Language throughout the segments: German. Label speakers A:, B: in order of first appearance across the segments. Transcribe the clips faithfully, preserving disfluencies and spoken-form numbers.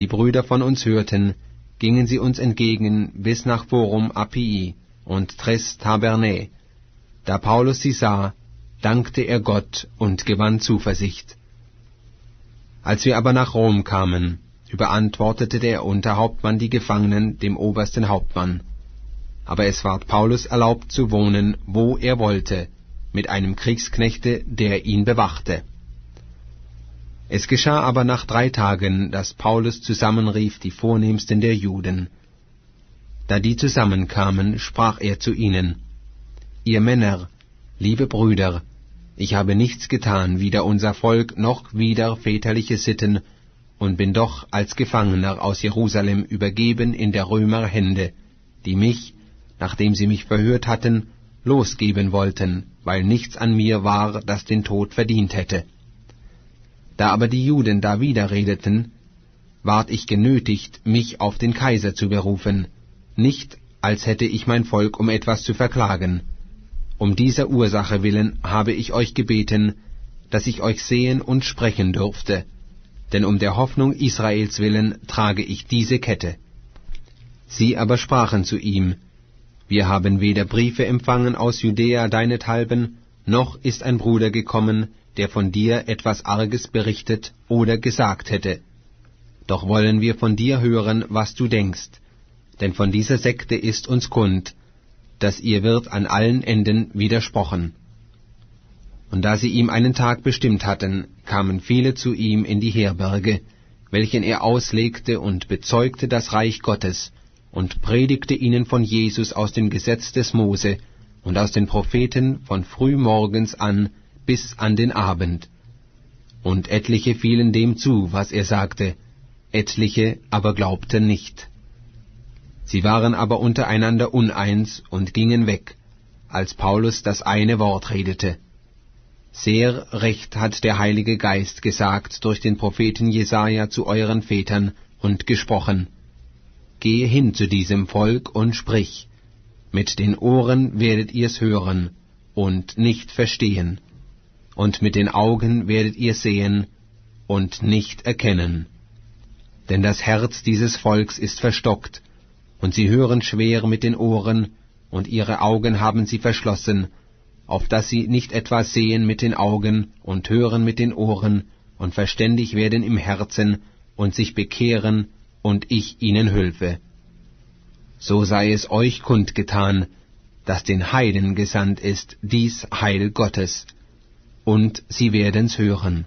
A: die Brüder von uns hörten, gingen sie uns entgegen bis nach Forum Appii und Tres Tabernae. Da Paulus sie sah, dankte er Gott und gewann Zuversicht. Als wir aber nach Rom kamen, überantwortete der Unterhauptmann die Gefangenen dem obersten Hauptmann. Aber es ward Paulus erlaubt zu wohnen, wo er wollte, mit einem Kriegsknechte, der ihn bewachte. Es geschah aber nach drei Tagen, dass Paulus zusammenrief die Vornehmsten der Juden. Da die zusammenkamen, sprach er zu ihnen: Ihr Männer, liebe Brüder, ich habe nichts getan, wider unser Volk noch wider väterliche Sitten, und bin doch als Gefangener aus Jerusalem übergeben in der Römer Hände, die mich, nachdem sie mich verhört hatten, losgeben wollten, weil nichts an mir war, das den Tod verdient hätte. Da aber die Juden da widerredeten, ward ich genötigt, mich auf den Kaiser zu berufen, nicht als hätte ich mein Volk um etwas zu verklagen. Um dieser Ursache willen habe ich euch gebeten, dass ich euch sehen und sprechen dürfte, denn um der Hoffnung Israels willen trage ich diese Kette. Sie aber sprachen zu ihm: Wir haben weder Briefe empfangen aus Judäa deinethalben, noch ist ein Bruder gekommen, der von dir etwas Arges berichtet oder gesagt hätte. Doch wollen wir von dir hören, was du denkst, denn von dieser Sekte ist uns kund, dass ihr wird an allen Enden widersprochen. Und da sie ihm einen Tag bestimmt hatten, kamen viele zu ihm in die Herberge, welchen er auslegte und bezeugte das Reich Gottes, und predigte ihnen von Jesus aus dem Gesetz des Mose und aus den Propheten von frühmorgens an bis an den Abend. Und etliche fielen dem zu, was er sagte, etliche aber glaubten nicht. Sie waren aber untereinander uneins und gingen weg, als Paulus das eine Wort redete. Sehr recht hat der Heilige Geist gesagt durch den Propheten Jesaja zu euren Vätern und gesprochen: Gehe hin zu diesem Volk und sprich, mit den Ohren werdet ihr's hören und nicht verstehen, und mit den Augen werdet ihr sehen und nicht erkennen. Denn das Herz dieses Volks ist verstockt, und sie hören schwer mit den Ohren, und ihre Augen haben sie verschlossen, auf dass sie nicht etwa sehen mit den Augen und hören mit den Ohren und verständig werden im Herzen und sich bekehren, und ich ihnen hülfe. So sei es euch kundgetan, dass den Heiden gesandt ist dies Heil Gottes, und sie werden's hören.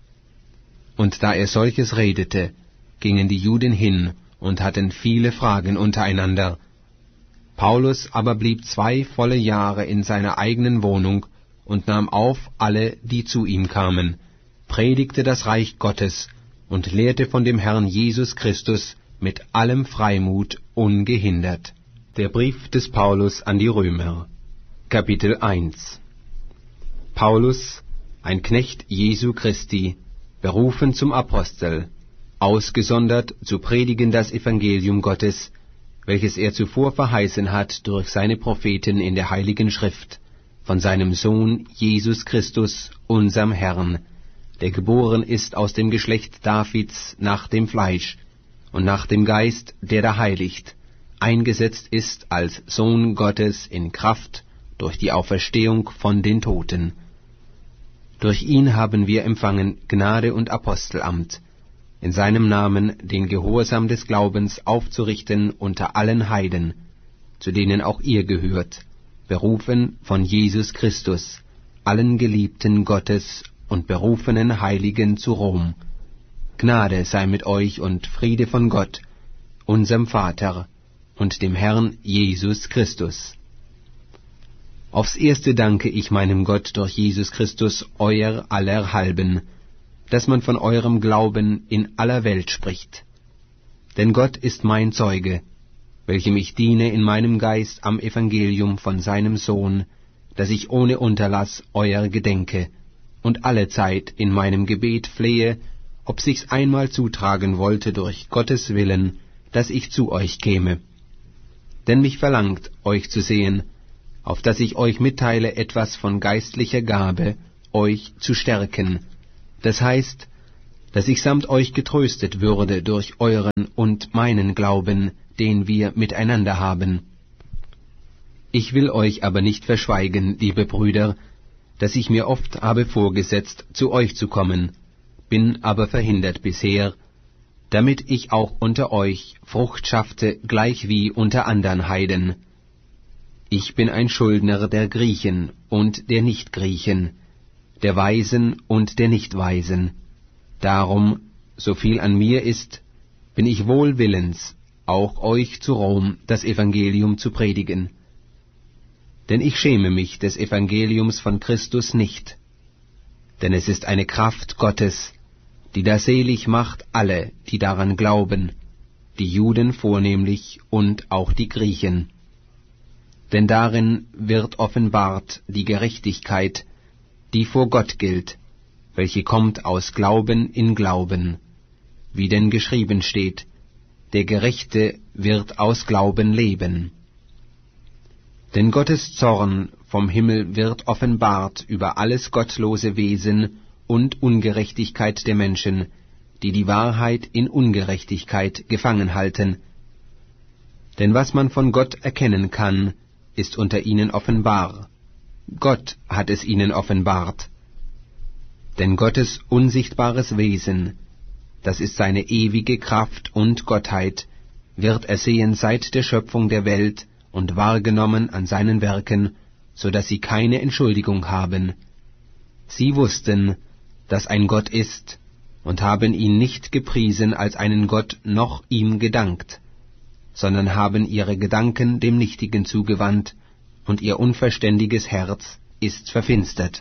A: Und da er solches redete, gingen die Juden hin und hatten viele Fragen untereinander. Paulus aber blieb zwei volle Jahre in seiner eigenen Wohnung und nahm auf alle, die zu ihm kamen, predigte das Reich Gottes und lehrte von dem Herrn Jesus Christus mit allem Freimut ungehindert. Der Brief des Paulus an die Römer, Kapitel eins. Paulus, ein Knecht Jesu Christi, berufen zum Apostel, ausgesondert zu predigen das Evangelium Gottes, welches er zuvor verheißen hat durch seine Propheten in der Heiligen Schrift, von seinem Sohn Jesus Christus, unserm Herrn, der geboren ist aus dem Geschlecht Davids nach dem Fleisch und nach dem Geist, der da heiligt, eingesetzt ist als Sohn Gottes in Kraft durch die Auferstehung von den Toten. Durch ihn haben wir empfangen Gnade und Apostelamt, in seinem Namen den Gehorsam des Glaubens aufzurichten unter allen Heiden, zu denen auch ihr gehört, berufen von Jesus Christus, allen Geliebten Gottes und berufenen Heiligen zu Rom. Gnade sei mit euch und Friede von Gott, unserem Vater und dem Herrn Jesus Christus. Aufs Erste danke ich meinem Gott durch Jesus Christus euer aller halben, dass man von eurem Glauben in aller Welt spricht. Denn Gott ist mein Zeuge, welchem ich diene in meinem Geist am Evangelium von seinem Sohn, dass ich ohne Unterlass euer gedenke und allezeit in meinem Gebet flehe, ob sich's einmal zutragen wollte durch Gottes Willen, dass ich zu euch käme. Denn mich verlangt, euch zu sehen, auf dass ich euch mitteile etwas von geistlicher Gabe, euch zu stärken, das heißt, dass ich samt euch getröstet würde durch euren und meinen Glauben, den wir miteinander haben. Ich will euch aber nicht verschweigen, liebe Brüder, dass ich mir oft habe vorgesetzt, zu euch zu kommen, bin aber verhindert bisher, damit ich auch unter euch Frucht schaffte, gleich wie unter andern Heiden. Ich bin ein Schuldner der Griechen und der Nichtgriechen, der Weisen und der Nichtweisen. Darum, so viel an mir ist, bin ich wohl willens, auch euch zu Rom das Evangelium zu predigen. Denn ich schäme mich des Evangeliums von Christus nicht, denn es ist eine Kraft Gottes, die da selig macht alle, die daran glauben, die Juden vornehmlich und auch die Griechen. Denn darin wird offenbart die Gerechtigkeit, die vor Gott gilt, welche kommt aus Glauben in Glauben, wie denn geschrieben steht, der Gerechte wird aus Glauben leben. Denn Gottes Zorn vom Himmel wird offenbart über alles gottlose Wesen und Ungerechtigkeit der Menschen, die die Wahrheit in Ungerechtigkeit gefangen halten. Denn was man von Gott erkennen kann, ist unter ihnen offenbar. Gott hat es ihnen offenbart. Denn Gottes unsichtbares Wesen, das ist seine ewige Kraft und Gottheit, wird ersehen seit der Schöpfung der Welt und wahrgenommen an seinen Werken, so dass sie keine Entschuldigung haben. Sie wussten, dass ein Gott ist, und haben ihn nicht gepriesen als einen Gott noch ihm gedankt, sondern haben ihre Gedanken dem Nichtigen zugewandt, und ihr unverständiges Herz ist verfinstert.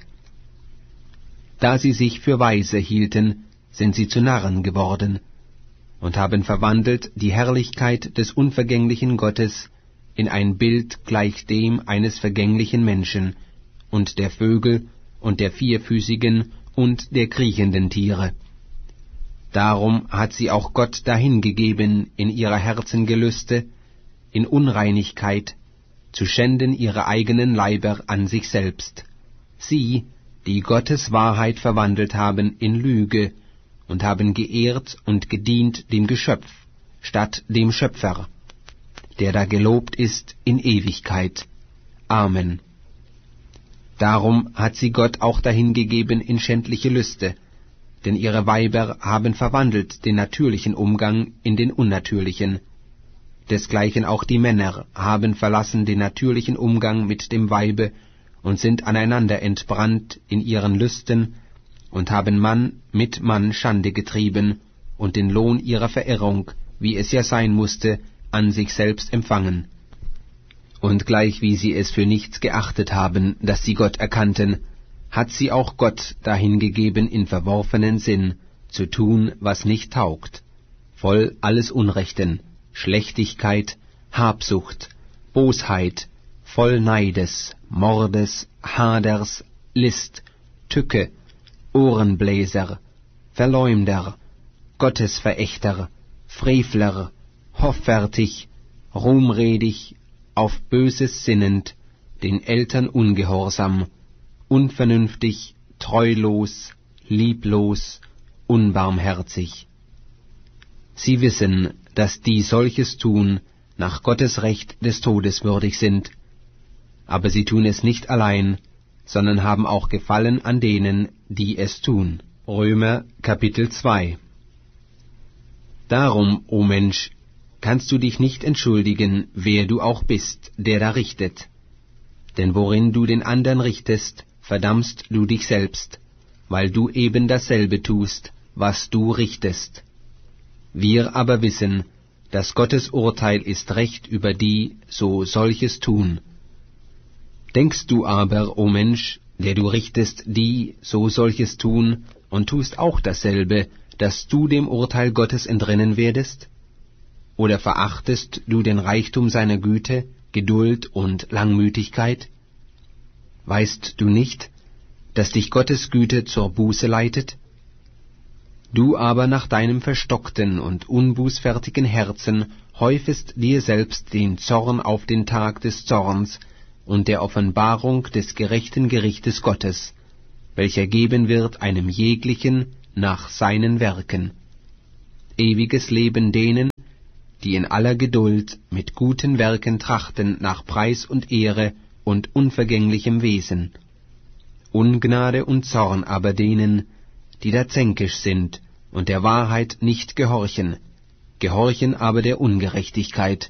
A: Da sie sich für Weise hielten, sind sie zu Narren geworden, und haben verwandelt die Herrlichkeit des unvergänglichen Gottes in ein Bild gleich dem eines vergänglichen Menschen, und der Vögel, und der vierfüßigen, und der kriechenden Tiere. Darum hat sie auch Gott dahingegeben in ihrer Herzengelüste, in Unreinigkeit, zu schänden ihre eigenen Leiber an sich selbst, sie, die Gottes Wahrheit verwandelt haben in Lüge, und haben geehrt und gedient dem Geschöpf, statt dem Schöpfer, der da gelobt ist in Ewigkeit. Amen. Darum hat sie Gott auch dahingegeben in schändliche Lüste, denn ihre Weiber haben verwandelt den natürlichen Umgang in den unnatürlichen. Desgleichen auch die Männer haben verlassen den natürlichen Umgang mit dem Weibe und sind aneinander entbrannt in ihren Lüsten und haben Mann mit Mann Schande getrieben und den Lohn ihrer Verirrung, wie es ja sein musste, an sich selbst empfangen. Und gleich wie sie es für nichts geachtet haben, dass sie Gott erkannten, hat sie auch Gott dahingegeben in verworfenen Sinn, zu tun, was nicht taugt, voll alles Unrechten, Schlechtigkeit, Habsucht, Bosheit, voll Neides, Mordes, Haders, List, Tücke, Ohrenbläser, Verleumder, Gottesverächter, Frevler, hoffärtig, ruhmredig, auf Böses sinnend, den Eltern ungehorsam, unvernünftig, treulos, lieblos, unbarmherzig. Sie wissen, dass die solches tun, nach Gottes Recht des Todes würdig sind, aber sie tun es nicht allein, sondern haben auch Gefallen an denen, die es tun. Römer Kapitel zwei. Darum, o Mensch, kannst du dich nicht entschuldigen, wer du auch bist, der da richtet. Denn worin du den andern richtest, verdammst du dich selbst, weil du eben dasselbe tust, was du richtest. Wir aber wissen, dass Gottes Urteil ist recht über die, so solches tun. Denkst du aber, o Mensch, der du richtest, die, so solches tun, und tust auch dasselbe, dass du dem Urteil Gottes entrinnen werdest? Oder verachtest du den Reichtum seiner Güte, Geduld und Langmütigkeit? Weißt du nicht, dass dich Gottes Güte zur Buße leitet? Du aber nach deinem verstockten und unbußfertigen Herzen häufest dir selbst den Zorn auf den Tag des Zorns und der Offenbarung des gerechten Gerichtes Gottes, welcher geben wird einem jeglichen nach seinen Werken. Ewiges Leben denen, die in aller Geduld mit guten Werken trachten nach Preis und Ehre und unvergänglichem Wesen. Ungnade und Zorn aber denen, die da zänkisch sind und der Wahrheit nicht gehorchen, gehorchen aber der Ungerechtigkeit.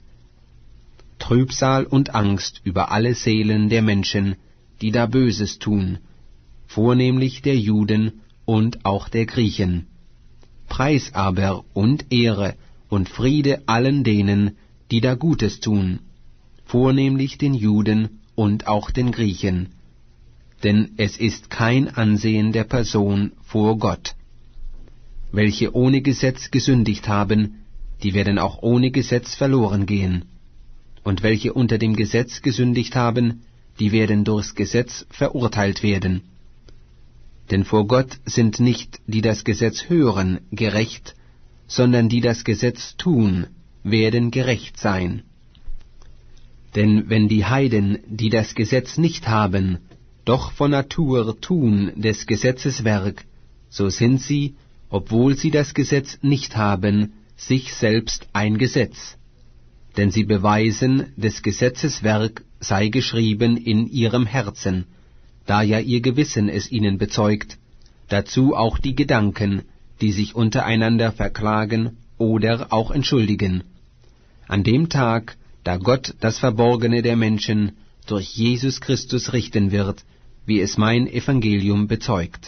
A: Trübsal und Angst über alle Seelen der Menschen, die da Böses tun, vornehmlich der Juden und auch der Griechen. Preis aber und Ehre und Friede allen denen, die da Gutes tun, vornehmlich den Juden und auch den Griechen. Denn es ist kein Ansehen der Person vor Gott. Welche ohne Gesetz gesündigt haben, die werden auch ohne Gesetz verloren gehen. Und welche unter dem Gesetz gesündigt haben, die werden durchs Gesetz verurteilt werden. Denn vor Gott sind nicht, die das Gesetz hören, gerecht, sondern die das Gesetz tun, werden gerecht sein. Denn wenn die Heiden, die das Gesetz nicht haben, doch von Natur tun des Gesetzes Werk, so sind sie, obwohl sie das Gesetz nicht haben, sich selbst ein Gesetz. Denn sie beweisen, des Gesetzes Werk sei geschrieben in ihrem Herzen, da ja ihr Gewissen es ihnen bezeugt, dazu auch die Gedanken, die sich untereinander verklagen oder auch entschuldigen. An dem Tag, da Gott das Verborgene der Menschen durch Jesus Christus richten wird, wie es mein Evangelium bezeugt.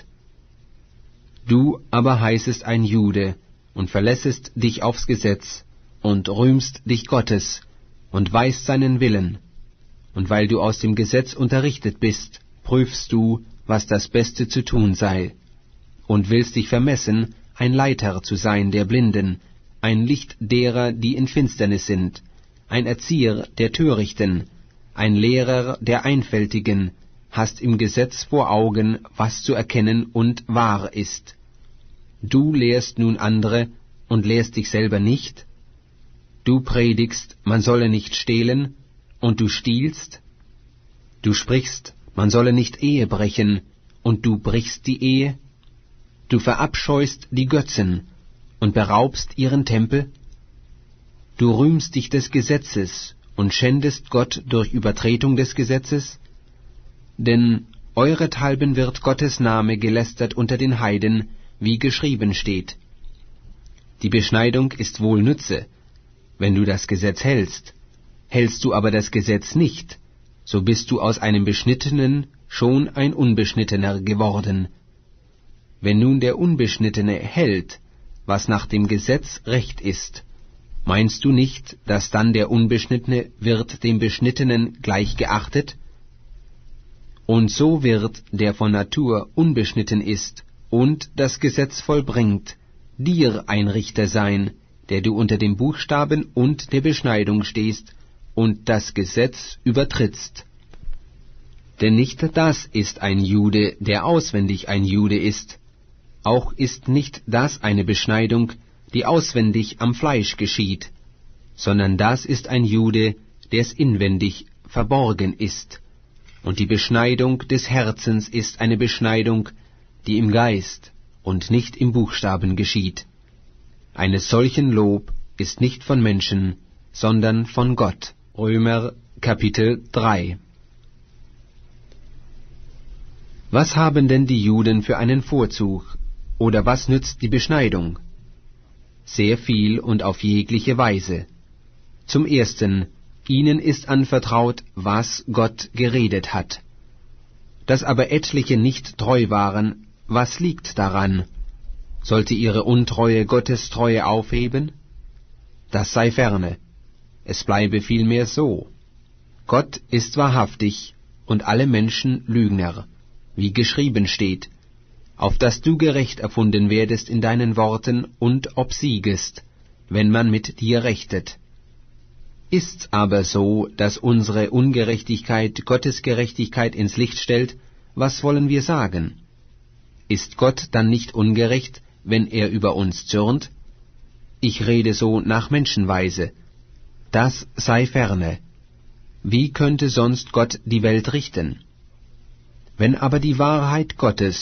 A: Du aber heißest ein Jude und verlässest dich aufs Gesetz und rühmst dich Gottes und weißt seinen Willen. Und weil du aus dem Gesetz unterrichtet bist, prüfst du, was das Beste zu tun sei, und willst dich vermessen, ein Leiter zu sein der Blinden, ein Licht derer, die in Finsternis sind, ein Erzieher der Törichten, ein Lehrer der Einfältigen, hast im Gesetz vor Augen, was zu erkennen und wahr ist. Du lehrst nun andere und lehrst dich selber nicht? Du predigst, man solle nicht stehlen, und du stiehlst? Du sprichst, man solle nicht Ehe brechen, und du brichst die Ehe? Du verabscheust die Götzen und beraubst ihren Tempel? Du rühmst dich des Gesetzes und schändest Gott durch Übertretung des Gesetzes? Denn eurethalben wird Gottes Name gelästert unter den Heiden, wie geschrieben steht. Die Beschneidung ist wohl Nütze, wenn du das Gesetz hältst. Hältst du aber das Gesetz nicht, so bist du aus einem Beschnittenen schon ein Unbeschnittener geworden. Wenn nun der Unbeschnittene hält, was nach dem Gesetz recht ist, meinst du nicht, dass dann der Unbeschnittene wird dem Beschnittenen gleich geachtet? Und so wird, der von Natur unbeschnitten ist und das Gesetz vollbringt, dir ein Richter sein, der du unter dem Buchstaben und der Beschneidung stehst und das Gesetz übertrittst. Denn nicht das ist ein Jude, der auswendig ein Jude ist, auch ist nicht das eine Beschneidung, die auswendig am Fleisch geschieht, sondern das ist ein Jude, der's inwendig verborgen ist, und die Beschneidung des Herzens ist eine Beschneidung, die im Geist und nicht im Buchstaben geschieht. Eines solchen Lob ist nicht von Menschen, sondern von Gott. Römer Kapitel drei. Was haben denn die Juden für einen Vorzug, oder was nützt die Beschneidung? Sehr viel und auf jegliche Weise. Zum Ersten, ihnen ist anvertraut, was Gott geredet hat. Dass aber etliche nicht treu waren, was liegt daran? Sollte ihre Untreue Gottes Treue aufheben? Das sei ferne. Es bleibe vielmehr so. Gott ist wahrhaftig und alle Menschen Lügner, wie geschrieben steht, auf dass du gerecht erfunden werdest in deinen Worten und obsiegest, wenn man mit dir rechtet. Ist's aber so, dass unsere Ungerechtigkeit Gottes Gerechtigkeit ins Licht stellt, was wollen wir sagen? Ist Gott dann nicht ungerecht, wenn er über uns zürnt? Ich rede so nach Menschenweise. Das sei ferne. Wie könnte sonst Gott die Welt richten? Wenn aber die Wahrheit Gottes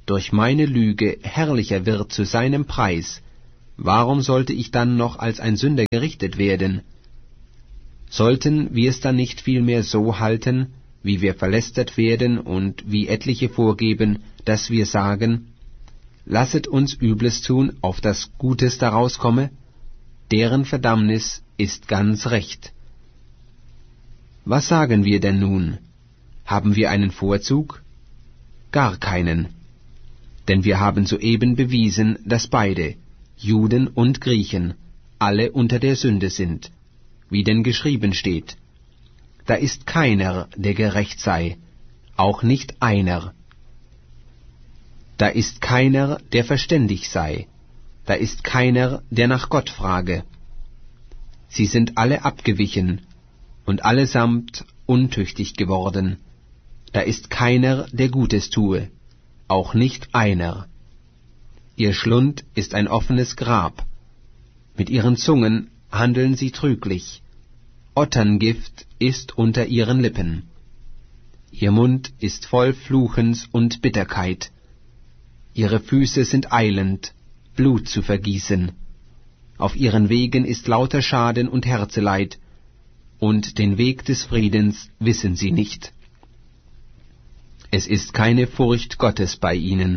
A: durch meine Lüge herrlicher wird zu seinem Preis, warum sollte ich dann noch als ein Sünder gerichtet werden? Sollten wir es dann nicht vielmehr so halten, wie wir verlästert werden und wie etliche vorgeben, dass wir sagen, lasset uns Übles tun, auf das Gutes daraus komme? Deren Verdammnis ist ganz recht. Was sagen wir denn nun? Haben wir einen Vorzug? Gar keinen. Denn wir haben soeben bewiesen, dass beide, Juden und Griechen, alle unter der Sünde sind, wie denn geschrieben steht. Da ist keiner, der gerecht sei, auch nicht einer. Da ist keiner, der verständig sei, da ist keiner, der nach Gott frage. Sie sind alle abgewichen und allesamt untüchtig geworden. Da ist keiner, der Gutes tue, auch nicht einer. Ihr Schlund ist ein offenes Grab. Mit ihren Zungen handeln sie trüglich. Otterngift ist unter ihren Lippen. Ihr Mund ist voll Fluchens und Bitterkeit. Ihre Füße sind eilend, Blut zu vergießen. Auf ihren Wegen ist lauter Schaden und Herzeleid, und den Weg des Friedens wissen sie nicht. Es ist keine Furcht Gottes bei ihnen.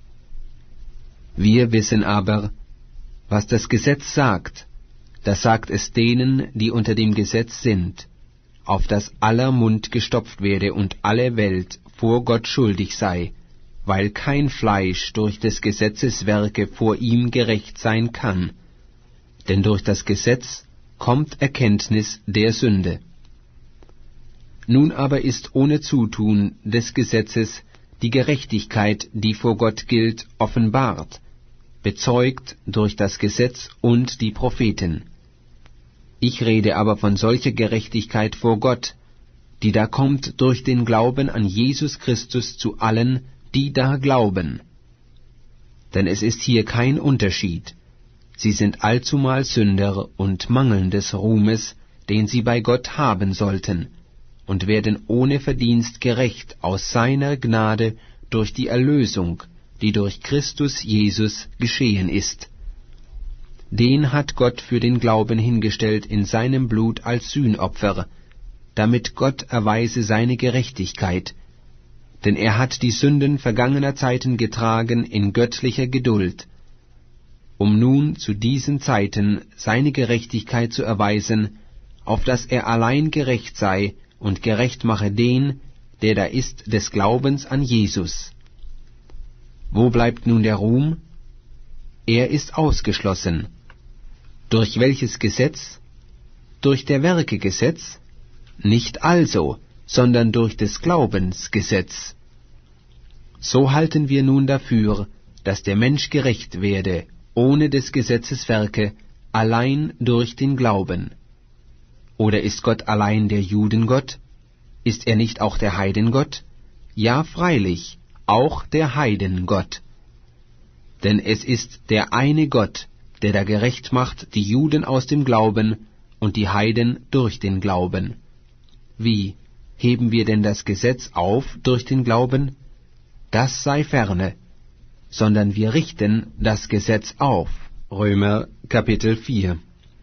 A: Wir wissen aber, was das Gesetz sagt, das sagt es denen, die unter dem Gesetz sind, auf dass aller Mund gestopft werde und alle Welt vor Gott schuldig sei, weil kein Fleisch durch des Gesetzes Werke vor ihm gerecht sein kann. Denn durch das Gesetz kommt Erkenntnis der Sünde. Nun aber ist ohne Zutun des Gesetzes die Gerechtigkeit, die vor Gott gilt, offenbart, bezeugt durch das Gesetz und die Propheten. Ich rede aber von solcher Gerechtigkeit vor Gott, die da kommt durch den Glauben an Jesus Christus zu allen, die da glauben. Denn es ist hier kein Unterschied. Sie sind allzumal Sünder und mangeln des Ruhmes, den sie bei Gott haben sollten, und werden ohne Verdienst gerecht aus seiner Gnade durch die Erlösung, die durch Christus Jesus geschehen ist. Den hat Gott für den Glauben hingestellt in seinem Blut als Sühnopfer, damit Gott erweise seine Gerechtigkeit, denn er hat die Sünden vergangener Zeiten getragen in göttlicher Geduld, um nun zu diesen Zeiten seine Gerechtigkeit zu erweisen, auf dass er allein gerecht sei und gerecht mache den, der da ist des Glaubens an Jesus. Wo bleibt nun der Ruhm? Er ist ausgeschlossen. Durch welches Gesetz? Durch der Werke Gesetz? Nicht also, sondern durch des Glaubens Gesetz. So halten wir nun dafür, dass der Mensch gerecht werde, ohne des Gesetzes Werke, allein durch den Glauben. Oder ist Gott allein der Judengott? Ist er nicht auch der Heidengott? Ja, freilich, auch der Heidengott. Denn es ist der eine Gott, der da gerecht macht die Juden aus dem Glauben und die Heiden durch den Glauben. Wie, heben wir denn das Gesetz auf durch den Glauben? Das sei ferne, sondern wir richten das Gesetz auf. Römer Kapitel vier.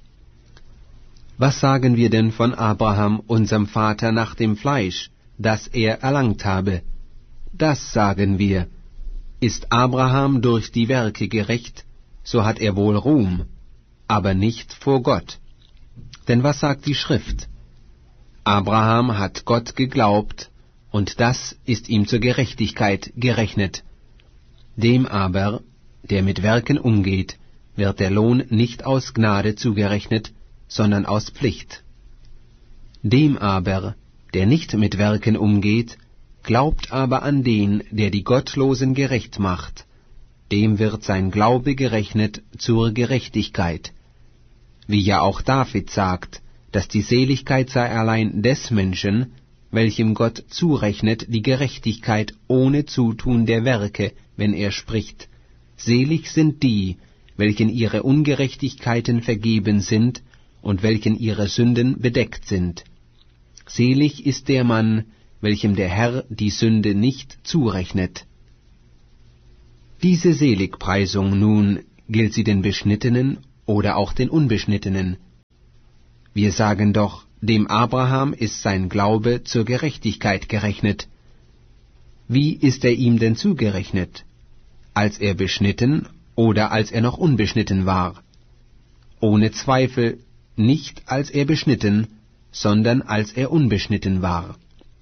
A: Was sagen wir denn von Abraham, unserem Vater nach dem Fleisch, das er erlangt habe? Das sagen wir. Ist Abraham durch die Werke gerecht, so hat er wohl Ruhm, aber nicht vor Gott. Denn was sagt die Schrift? Abraham hat Gott geglaubt, und das ist ihm zur Gerechtigkeit gerechnet. Dem aber, der mit Werken umgeht, wird der Lohn nicht aus Gnade zugerechnet, sondern aus Pflicht. Dem aber, der nicht mit Werken umgeht, glaubt aber an den, der die Gottlosen gerecht macht, dem wird sein Glaube gerechnet zur Gerechtigkeit. Wie ja auch David sagt, dass die Seligkeit sei allein des Menschen, welchem Gott zurechnet die Gerechtigkeit ohne Zutun der Werke, wenn er spricht, selig sind die, welchen ihre Ungerechtigkeiten vergeben sind und welchen ihre Sünden bedeckt sind. Selig ist der Mann, welchem der Herr die Sünde nicht zurechnet. Diese Seligpreisung nun, gilt sie den Beschnittenen oder auch den Unbeschnittenen? Wir sagen doch, dem Abraham ist sein Glaube zur Gerechtigkeit gerechnet. Wie ist er ihm denn zugerechnet? Als er beschnitten oder als er noch unbeschnitten war? Ohne Zweifel nicht als er beschnitten, sondern als er unbeschnitten war.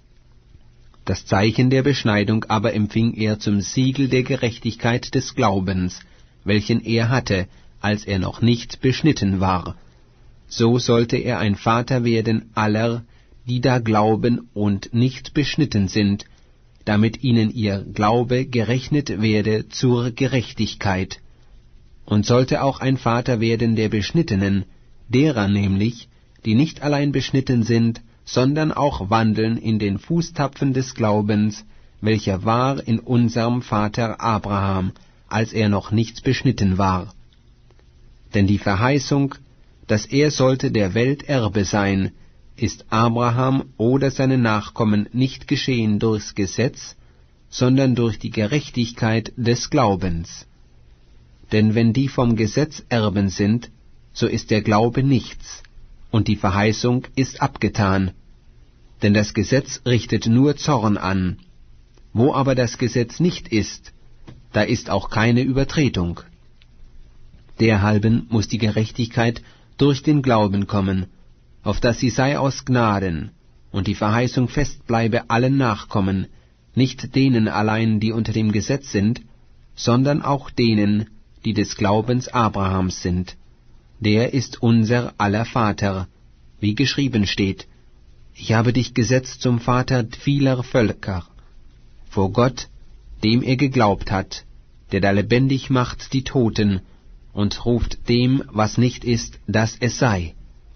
A: Das Zeichen der Beschneidung aber empfing er zum Siegel der Gerechtigkeit des Glaubens, welchen er hatte, als er noch nicht beschnitten war. So sollte er ein Vater werden aller, die da glauben und nicht beschnitten sind, damit ihnen ihr Glaube gerechnet werde zur Gerechtigkeit. Und sollte auch ein Vater werden der Beschnittenen, derer nämlich, die nicht allein beschnitten sind, sondern auch wandeln in den Fußtapfen des Glaubens, welcher war in unserem Vater Abraham, als er noch nicht beschnitten war. Denn die Verheißung, dass er sollte der Welt Erbe sein, ist Abraham oder seine Nachkommen nicht geschehen durchs Gesetz, sondern durch die Gerechtigkeit des Glaubens. Denn wenn die vom Gesetz Erben sind, so ist der Glaube nichts, und die Verheißung ist abgetan. Denn das Gesetz richtet nur Zorn an. Wo aber das Gesetz nicht ist, da ist auch keine Übertretung. Derhalben muß die Gerechtigkeit durch den Glauben kommen, auf dass sie sei aus Gnaden, und die Verheißung fest bleibe allen Nachkommen, nicht denen allein, die unter dem Gesetz sind, sondern auch denen, die des Glaubens Abrahams sind. Der ist unser aller Vater, wie geschrieben steht, ich habe dich gesetzt zum Vater vieler Völker, vor Gott, dem er geglaubt hat, der da lebendig macht die Toten und ruft dem, was nicht ist, dass es sei.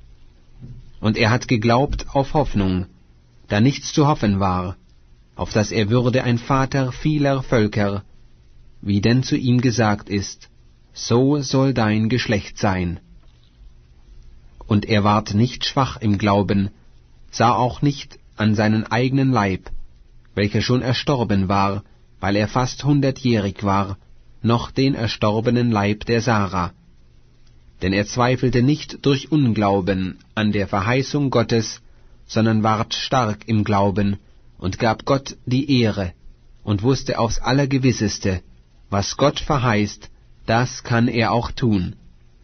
A: Und er hat geglaubt auf Hoffnung, da nichts zu hoffen war, auf dass er würde ein Vater vieler Völker, wie denn zu ihm gesagt ist, so soll dein Geschlecht sein. Und er ward nicht schwach im Glauben, sah auch nicht an seinen eigenen Leib, welcher schon erstorben war, weil er fast hundertjährig war, noch den erstorbenen Leib der Sarah. Denn er zweifelte nicht durch Unglauben an der Verheißung Gottes, sondern ward stark im Glauben und gab Gott die Ehre und wusste aufs Allergewisseste, was Gott verheißt, das kann er auch tun.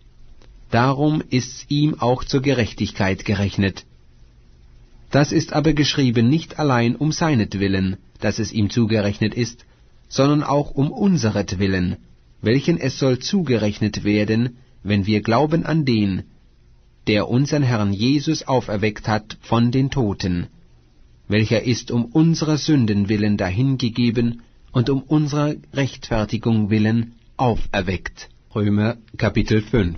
A: Darum ist's ihm auch zur Gerechtigkeit gerechnet. Das ist aber geschrieben nicht allein um seinetwillen, dass es ihm zugerechnet ist, sondern auch um unseretwillen, welchen es soll zugerechnet werden, wenn wir glauben an den, der unseren Herrn Jesus auferweckt hat von den Toten, welcher ist um unserer Sünden willen dahingegeben und um unserer Rechtfertigung willen auferweckt. Römer Kapitel fünf.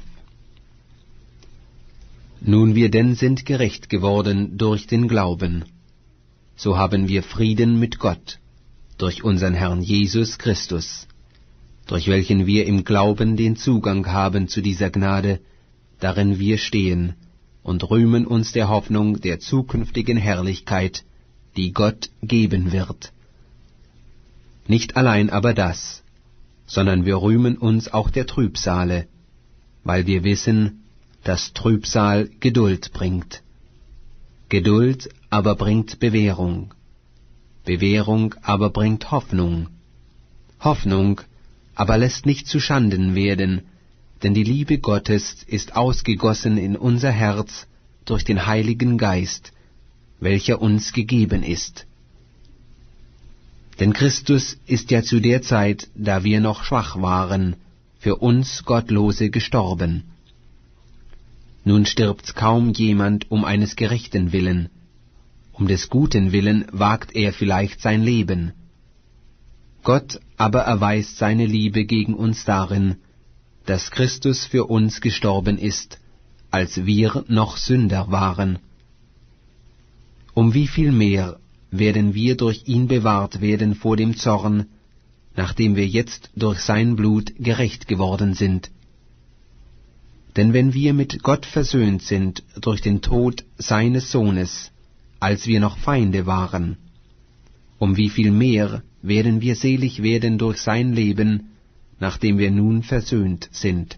A: Nun wir denn sind gerecht geworden durch den Glauben, so haben wir Frieden mit Gott, durch unseren Herrn Jesus Christus, durch welchen wir im Glauben den Zugang haben zu dieser Gnade, darin wir stehen, und rühmen uns der Hoffnung der zukünftigen Herrlichkeit, die Gott geben wird. Nicht allein aber das, sondern wir rühmen uns auch der Trübsale, weil wir wissen, dass Trübsal Geduld bringt. Geduld aber bringt Bewährung. Bewährung aber bringt Hoffnung. Hoffnung aber lässt nicht zu Schanden werden, denn die Liebe Gottes ist ausgegossen in unser Herz durch den Heiligen Geist, welcher uns gegeben ist. Denn Christus ist ja zu der Zeit, da wir noch schwach waren, für uns Gottlose gestorben. Nun stirbt kaum jemand um eines Gerechten willen, um des Guten willen wagt er vielleicht sein Leben. Gott aber erweist seine Liebe gegen uns darin, dass Christus für uns gestorben ist, als wir noch Sünder waren. Um wie viel mehr werden wir durch ihn bewahrt werden vor dem Zorn, nachdem wir jetzt durch sein Blut gerecht geworden sind. Denn wenn wir mit Gott versöhnt sind durch den Tod seines Sohnes, als wir noch Feinde waren, um wie viel mehr werden wir selig werden durch sein Leben, nachdem wir nun versöhnt sind.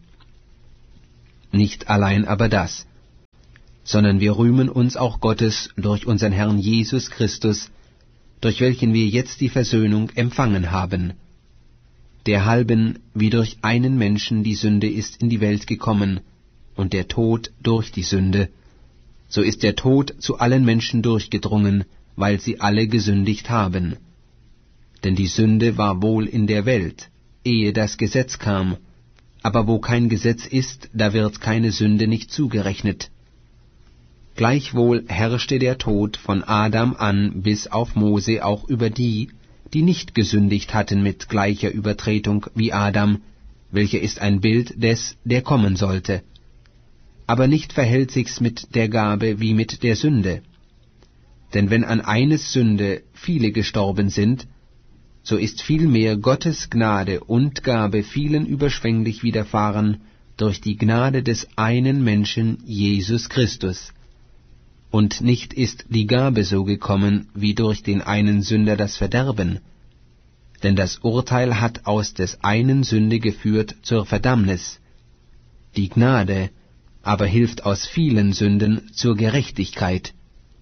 A: Nicht allein aber das, sondern wir rühmen uns auch Gottes durch unseren Herrn Jesus Christus, durch welchen wir jetzt die Versöhnung empfangen haben. Derhalben, wie durch einen Menschen die Sünde ist in die Welt gekommen, und der Tod durch die Sünde, so ist der Tod zu allen Menschen durchgedrungen, weil sie alle gesündigt haben. Denn die Sünde war wohl in der Welt, ehe das Gesetz kam, aber wo kein Gesetz ist, da wird keine Sünde nicht zugerechnet. Gleichwohl herrschte der Tod von Adam an bis auf Mose auch über die, die nicht gesündigt hatten mit gleicher Übertretung wie Adam, welcher ist ein Bild des, der kommen sollte. Aber nicht verhält sich's mit der Gabe wie mit der Sünde. Denn wenn an eines Sünde viele gestorben sind, so ist vielmehr Gottes Gnade und Gabe vielen überschwänglich widerfahren durch die Gnade des einen Menschen Jesus Christus. Und nicht ist die Gabe so gekommen, wie durch den einen Sünder das Verderben. Denn das Urteil hat aus des einen Sünde geführt zur Verdammnis. Die Gnade aber hilft aus vielen Sünden zur Gerechtigkeit.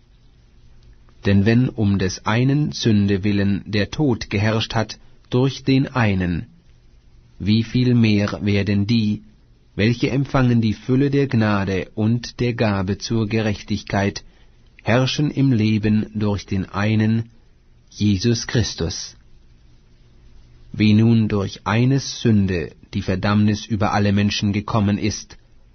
A: Denn wenn um des einen Sünde willen der Tod geherrscht hat durch den einen, wie viel mehr werden die, welche empfangen die Fülle der Gnade und der Gabe zur Gerechtigkeit, herrschen im Leben durch den einen, Jesus Christus. Wie nun durch eines Sünde die Verdammnis über alle Menschen gekommen ist,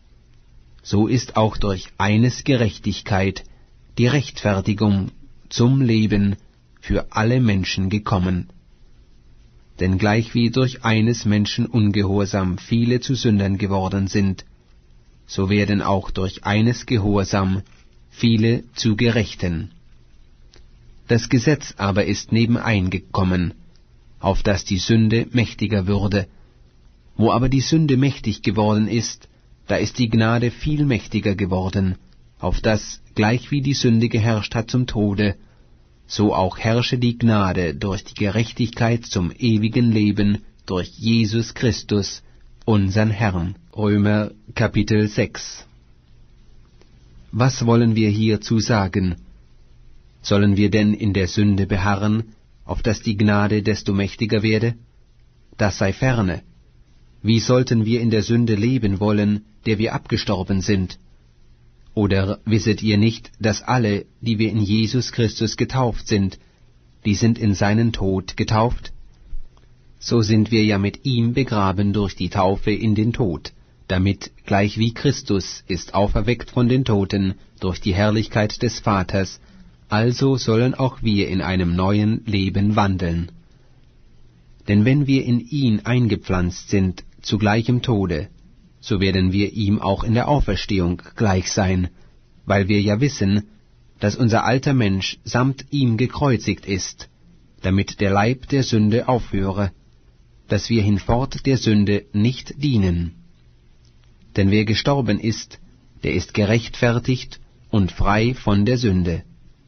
A: so ist auch durch eines Gerechtigkeit die Rechtfertigung zum Leben für alle Menschen gekommen. Denn gleichwie durch eines Menschen Ungehorsam viele zu Sündern geworden sind, so werden auch durch eines Gehorsam viele zu Gerechten. Das Gesetz aber ist nebeneingekommen, auf dass die Sünde mächtiger würde. Wo aber die Sünde mächtig geworden ist, da ist die Gnade viel mächtiger geworden, auf dass, gleichwie die Sünde geherrscht hat zum Tode, so auch herrsche die Gnade durch die Gerechtigkeit zum ewigen Leben durch Jesus Christus, unsern Herrn. Römer Kapitel sechs. Was wollen wir hierzu sagen? Sollen wir denn in der Sünde beharren, auf dass die Gnade desto mächtiger werde? Das sei ferne. Wie sollten wir in der Sünde leben wollen, der wir abgestorben sind? Oder wisset ihr nicht, dass alle, die wir in Jesus Christus getauft sind, die sind in seinen Tod getauft? So sind wir ja mit ihm begraben durch die Taufe in den Tod, damit, gleich wie Christus ist auferweckt von den Toten durch die Herrlichkeit des Vaters, also sollen auch wir in einem neuen Leben wandeln. Denn wenn wir in ihn eingepflanzt sind zu gleichem Tode, so werden wir ihm auch in der Auferstehung gleich sein, weil wir ja wissen, dass unser alter Mensch samt ihm gekreuzigt ist, damit der Leib der Sünde aufhöre, dass wir hinfort der Sünde nicht dienen. Denn wer gestorben ist, der ist gerechtfertigt und frei von der Sünde.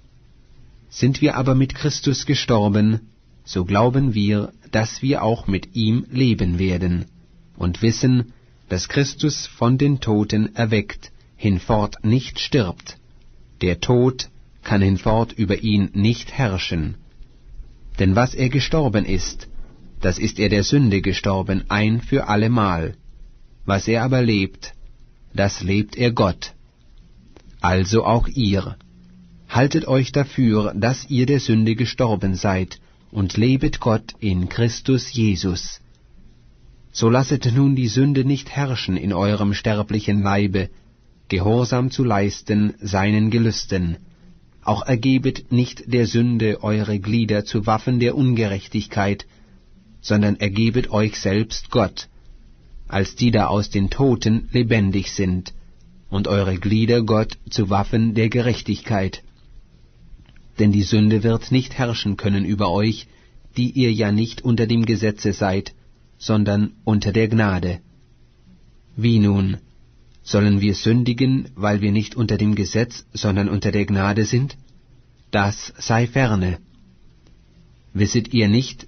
A: Sind wir aber mit Christus gestorben, so glauben wir, dass wir auch mit ihm leben werden, und wissen, dass Christus von den Toten erweckt, hinfort nicht stirbt. Der Tod kann hinfort über ihn nicht herrschen. Denn was er gestorben ist, das ist er der Sünde gestorben ein für allemal. Was er aber lebt, das lebt er Gott. Also auch ihr. Haltet euch dafür, dass ihr der Sünde gestorben seid, und lebet Gott in Christus Jesus. So lasset nun die Sünde nicht herrschen in eurem sterblichen Leibe, gehorsam zu leisten seinen Gelüsten. Auch ergebet nicht der Sünde eure Glieder zu Waffen der Ungerechtigkeit, sondern ergebet euch selbst Gott, als die da aus den Toten lebendig sind, und eure Glieder Gott zu Waffen der Gerechtigkeit. Denn die Sünde wird nicht herrschen können über euch, die ihr ja nicht unter dem Gesetze seid, sondern unter der Gnade. Wie nun? Sollen wir sündigen, weil wir nicht unter dem Gesetz, sondern unter der Gnade sind? Das sei ferne. Wisset ihr nicht,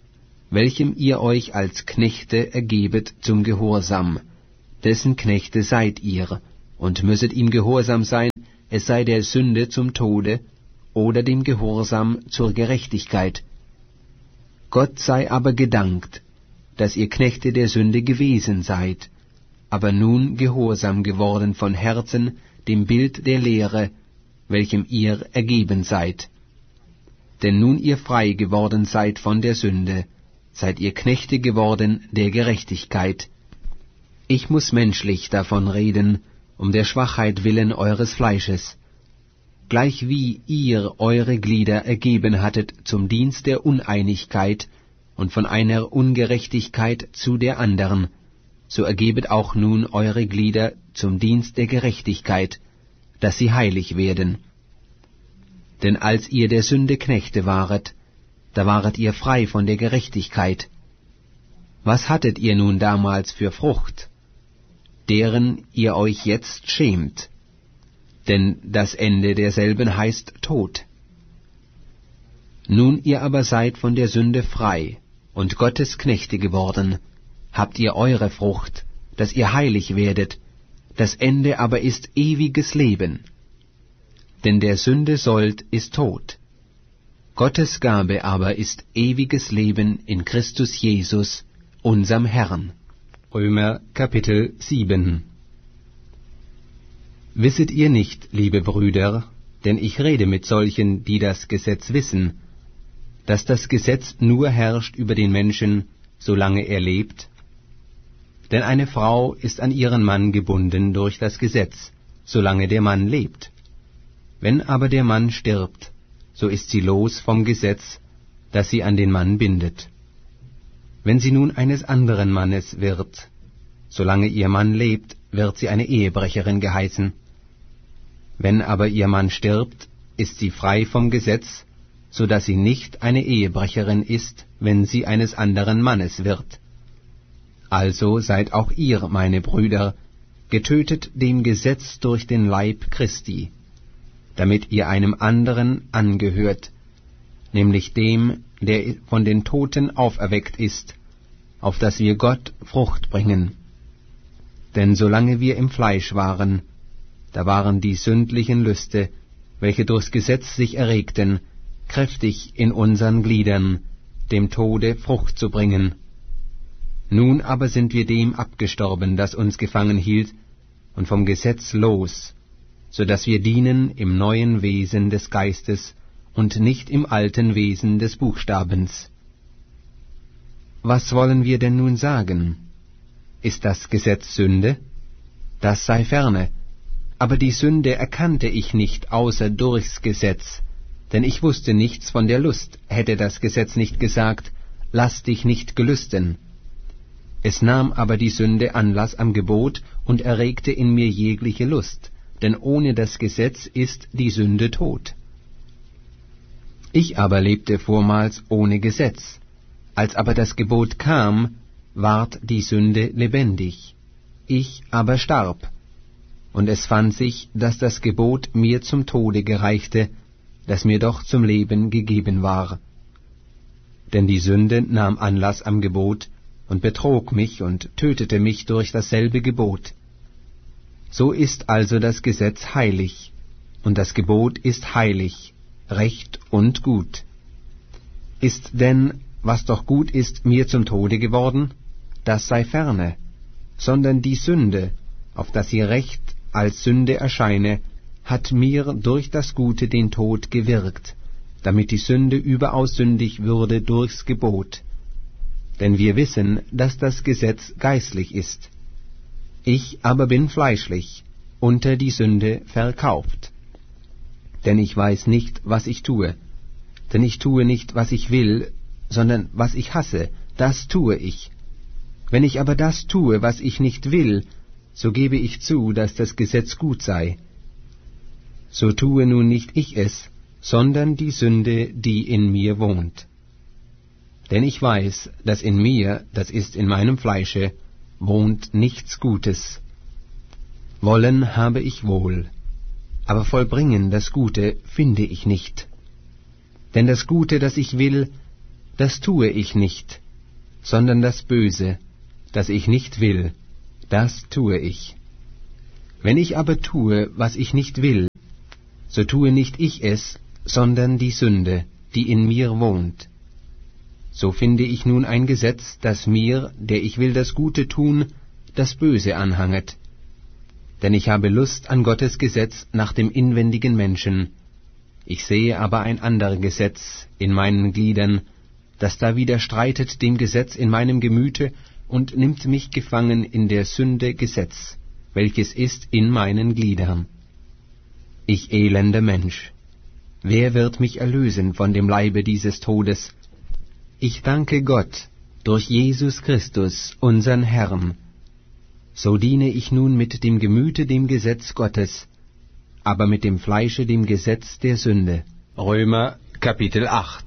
A: welchem ihr euch als Knechte ergebet zum Gehorsam, dessen Knechte seid ihr, und müsset ihm gehorsam sein, es sei der Sünde zum Tode oder dem Gehorsam zur Gerechtigkeit. Gott sei aber gedankt, dass ihr Knechte der Sünde gewesen seid, aber nun gehorsam geworden von Herzen dem Bild der Lehre, welchem ihr ergeben seid. Denn nun ihr frei geworden seid von der Sünde, seid ihr Knechte geworden der Gerechtigkeit. Ich muß menschlich davon reden, um der Schwachheit willen eures Fleisches, gleichwie ihr eure Glieder ergeben hattet zum Dienst der Uneinigkeit und von einer Ungerechtigkeit zu der anderen, so ergebet auch nun eure Glieder zum Dienst der Gerechtigkeit, dass sie heilig werden. Denn als ihr der Sünde Knechte waret, da waret ihr frei von der Gerechtigkeit. Was hattet ihr nun damals für Frucht, deren ihr euch jetzt schämt? Denn das Ende derselben heißt Tod. Nun ihr aber seid von der Sünde frei und Gottes Knechte geworden, habt ihr eure Frucht, dass ihr heilig werdet, das Ende aber ist ewiges Leben. Denn der Sünde Sold ist Tod. Gottes Gabe aber ist ewiges Leben in Christus Jesus, unserem Herrn. Römer Kapitel sieben. Wisset ihr nicht, liebe Brüder, denn ich rede mit solchen, die das Gesetz wissen, dass das Gesetz nur herrscht über den Menschen, solange er lebt? Denn eine Frau ist an ihren Mann gebunden durch das Gesetz, solange der Mann lebt. Wenn aber der Mann stirbt, so ist sie los vom Gesetz, das sie an den Mann bindet. Wenn sie nun eines anderen Mannes wird, solange ihr Mann lebt, wird sie eine Ehebrecherin geheißen. Wenn aber ihr Mann stirbt, ist sie frei vom Gesetz, so dass sie nicht eine Ehebrecherin ist, wenn sie eines anderen Mannes wird. Also seid auch ihr, meine Brüder, getötet dem Gesetz durch den Leib Christi, damit ihr einem anderen angehört, nämlich dem, der von den Toten auferweckt ist, auf dass wir Gott Frucht bringen. Denn solange wir im Fleisch waren, da waren die sündlichen Lüste, welche durchs Gesetz sich erregten, kräftig in unseren Gliedern, dem Tode Frucht zu bringen. Nun aber sind wir dem abgestorben, das uns gefangen hielt, und vom Gesetz los, so dass wir dienen im neuen Wesen des Geistes und nicht im alten Wesen des Buchstabens. Was wollen wir denn nun sagen? Ist das Gesetz Sünde? Das sei ferne. Aber die Sünde erkannte ich nicht außer durchs Gesetz, denn ich wusste nichts von der Lust, hätte das Gesetz nicht gesagt, lass dich nicht gelüsten. Es nahm aber die Sünde Anlass am Gebot und erregte in mir jegliche Lust, denn ohne das Gesetz ist die Sünde tot. Ich aber lebte vormals ohne Gesetz. Als aber das Gebot kam, ward die Sünde lebendig. Ich aber starb. Und es fand sich, dass das Gebot mir zum Tode gereichte, das mir doch zum Leben gegeben war. Denn die Sünde nahm Anlass am Gebot und betrog mich und tötete mich durch dasselbe Gebot. So ist also das Gesetz heilig, und das Gebot ist heilig, recht und gut. Ist denn, was doch gut ist, mir zum Tode geworden? Das sei ferne, sondern die Sünde, auf dass sie Recht als Sünde erscheine, hat mir durch das Gute den Tod gewirkt, damit die Sünde überaus sündig würde durchs Gebot. Denn wir wissen, dass das Gesetz geistlich ist. Ich aber bin fleischlich, unter die Sünde verkauft. Denn ich weiß nicht, was ich tue. Denn ich tue nicht, was ich will, sondern was ich hasse, das tue ich. Wenn ich aber das tue, was ich nicht will, so gebe ich zu, dass das Gesetz gut sei. So tue nun nicht ich es, sondern die Sünde, die in mir wohnt. Denn ich weiß, dass in mir, das ist in meinem Fleische, wohnt nichts Gutes. Wollen habe ich wohl, aber vollbringen das Gute finde ich nicht. Denn das Gute, das ich will, das tue ich nicht, sondern das Böse, das ich nicht will, das tue ich. Wenn ich aber tue, was ich nicht will, so tue nicht ich es, sondern die Sünde, die in mir wohnt. So finde ich nun ein Gesetz, das mir, der ich will das Gute tun, das Böse anhanget. Denn ich habe Lust an Gottes Gesetz nach dem inwendigen Menschen. Ich sehe aber ein anderes Gesetz in meinen Gliedern, das da widerstreitet dem Gesetz in meinem Gemüte und nimmt mich gefangen in der Sünde Gesetz, welches ist in meinen Gliedern. Ich elender Mensch, wer wird mich erlösen von dem Leibe dieses Todes? Ich danke Gott durch Jesus Christus, unseren Herrn. So diene ich nun mit dem Gemüte dem Gesetz Gottes, aber mit dem Fleische dem Gesetz der Sünde. Römer Kapitel acht.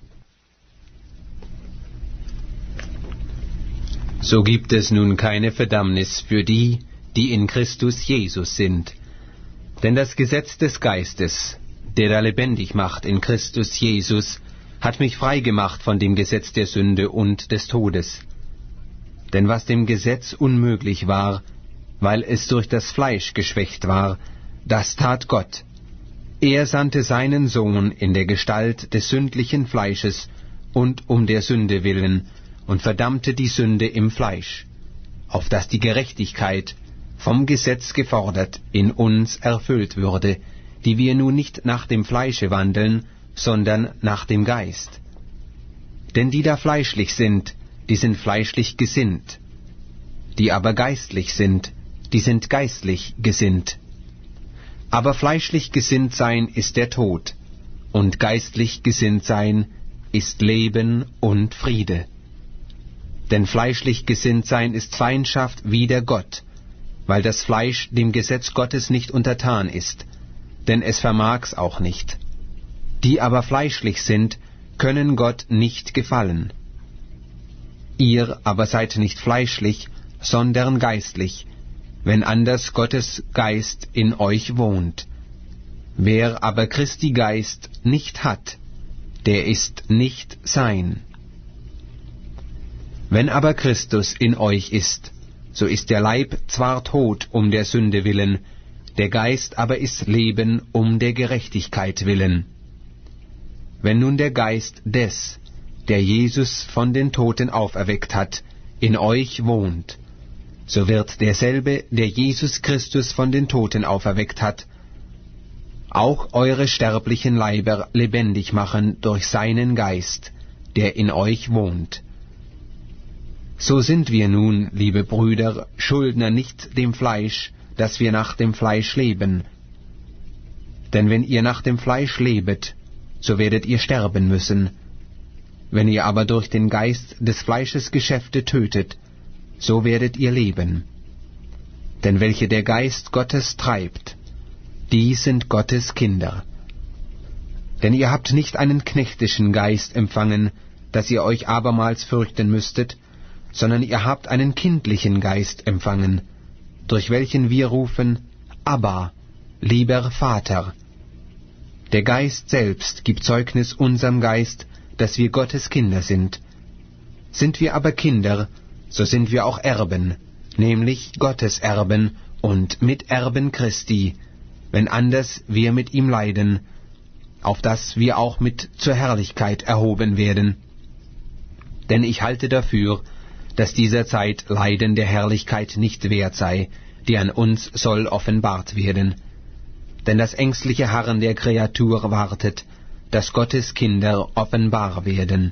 A: So gibt es nun keine Verdammnis für die, die in Christus Jesus sind. Denn das Gesetz des Geistes, der da lebendig macht in Christus Jesus, hat mich freigemacht von dem Gesetz der Sünde und des Todes. Denn was dem Gesetz unmöglich war, weil es durch das Fleisch geschwächt war, das tat Gott. Er sandte seinen Sohn in der Gestalt des sündlichen Fleisches und um der Sünde willen und verdammte die Sünde im Fleisch, auf dass die Gerechtigkeit, vom Gesetz gefordert, in uns erfüllt würde, die wir nun nicht nach dem Fleische wandeln, sondern nach dem Geist. Denn die da fleischlich sind, die sind fleischlich gesinnt, die aber geistlich sind, die sind geistlich gesinnt. Aber fleischlich gesinnt sein ist der Tod, und geistlich gesinnt sein ist Leben und Friede. Denn fleischlich gesinnt sein ist Feindschaft wider Gott, weil das Fleisch dem Gesetz Gottes nicht untertan ist, denn es vermag's auch nicht. Die aber fleischlich sind, können Gott nicht gefallen. Ihr aber seid nicht fleischlich, sondern geistlich, wenn anders Gottes Geist in euch wohnt. Wer aber Christi Geist nicht hat, der ist nicht sein. Wenn aber Christus in euch ist, so ist der Leib zwar tot um der Sünde willen, der Geist aber ist Leben um der Gerechtigkeit willen. Wenn nun der Geist des, der Jesus von den Toten auferweckt hat, in euch wohnt, so wird derselbe, der Jesus Christus von den Toten auferweckt hat, auch eure sterblichen Leiber lebendig machen durch seinen Geist, der in euch wohnt. So sind wir nun, liebe Brüder, Schuldner nicht dem Fleisch, dass wir nach dem Fleisch leben. Denn wenn ihr nach dem Fleisch lebet, so werdet ihr sterben müssen. Wenn ihr aber durch den Geist des Fleisches Geschäfte tötet, so werdet ihr leben. Denn welche der Geist Gottes treibt, die sind Gottes Kinder. Denn ihr habt nicht einen knechtischen Geist empfangen, dass ihr euch abermals fürchten müsstet, sondern ihr habt einen kindlichen Geist empfangen, durch welchen wir rufen, Abba, lieber Vater. Der Geist selbst gibt Zeugnis unserem Geist, dass wir Gottes Kinder sind. Sind wir aber Kinder, so sind wir auch Erben, nämlich Gottes Erben und Miterben Christi, wenn anders wir mit ihm leiden, auf dass wir auch mit zur Herrlichkeit erhoben werden. Denn ich halte dafür, dass dieser Zeit Leiden der Herrlichkeit nicht wert sei, die an uns soll offenbart werden. Denn das ängstliche Harren der Kreatur wartet, dass Gottes Kinder offenbar werden.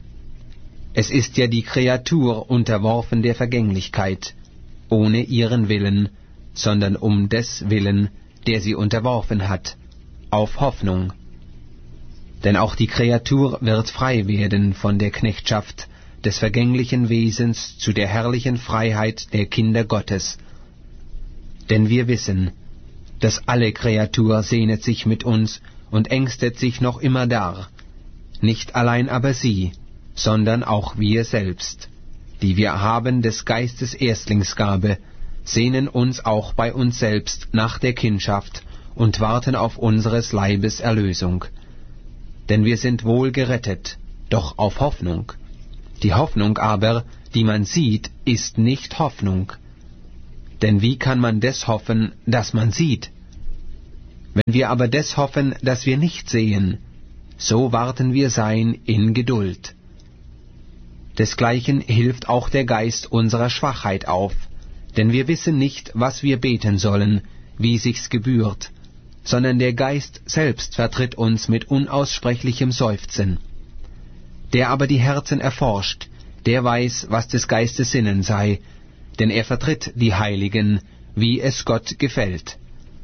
A: Es ist ja die Kreatur unterworfen der Vergänglichkeit, ohne ihren Willen, sondern um des Willen, der sie unterworfen hat, auf Hoffnung. Denn auch die Kreatur wird frei werden von der Knechtschaft des vergänglichen Wesens zu der herrlichen Freiheit der Kinder Gottes. Denn wir wissen, dass alle Kreatur sehnet sich mit uns und ängstet sich noch immer dar, nicht allein aber sie, sondern auch wir selbst, die wir haben des Geistes Erstlingsgabe, sehnen uns auch bei uns selbst nach der Kindschaft und warten auf unseres Leibes Erlösung. Denn wir sind wohl gerettet, doch auf Hoffnung. Die Hoffnung aber, die man sieht, ist nicht Hoffnung. Denn wie kann man des hoffen, das man sieht? Wenn wir aber des hoffen, das wir nicht sehen, so warten wir sein in Geduld. Desgleichen hilft auch der Geist unserer Schwachheit auf, denn wir wissen nicht, was wir beten sollen, wie sich's gebührt, sondern der Geist selbst vertritt uns mit unaussprechlichem Seufzen. Der aber die Herzen erforscht, der weiß, was des Geistes Sinnen sei, denn er vertritt die Heiligen, wie es Gott gefällt.